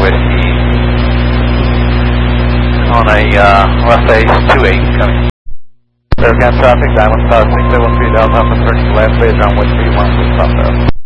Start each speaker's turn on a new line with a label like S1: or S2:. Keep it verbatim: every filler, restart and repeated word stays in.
S1: Whiskey on a uh, left base two eight coming. Fairground traffic, Diamond Star six seven three Delta for turning left base around Whiskey one, please stop there.